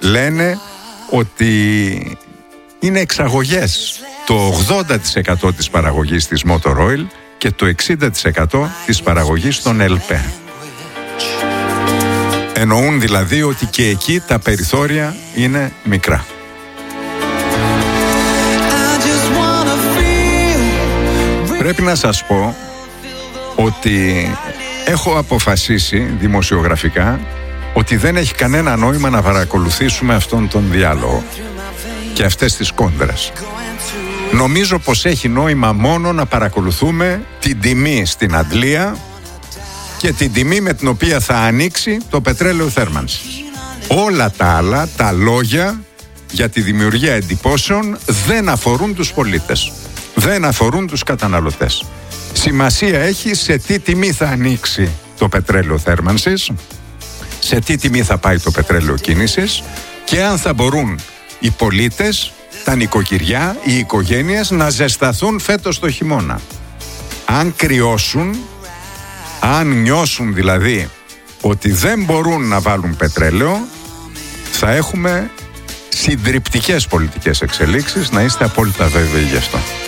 λένε ότι είναι εξαγωγές το 80% της παραγωγής της Motor Oil και το 60% της παραγωγής των ΕΛΠΕ. Εννοούν δηλαδή ότι και εκεί τα περιθώρια είναι μικρά. Πρέπει να σας πω ότι έχω αποφασίσει δημοσιογραφικά ότι δεν έχει κανένα νόημα να παρακολουθήσουμε αυτόν τον διάλογο και αυτές τις κόντρες. Νομίζω πως έχει νόημα μόνο να παρακολουθούμε την τιμή στην αντλία και την τιμή με την οποία θα ανοίξει το πετρέλαιο θέρμανσης. Όλα τα άλλα, τα λόγια για τη δημιουργία εντυπώσεων δεν αφορούν τους πολίτες, δεν αφορούν τους καταναλωτές. Σημασία έχει σε τι τιμή θα ανοίξει το πετρέλαιο θέρμανσης, σε τι τιμή θα πάει το πετρέλαιο κίνησης και αν θα μπορούν οι πολίτες, τα νοικοκυριά, οι οικογένειες να ζεσταθούν φέτος το χειμώνα. Αν κρυώσουν, αν νιώσουν δηλαδή ότι δεν μπορούν να βάλουν πετρέλαιο, θα έχουμε συντριπτικές πολιτικές εξελίξεις, να είστε απόλυτα βέβαιοι γι' αυτό.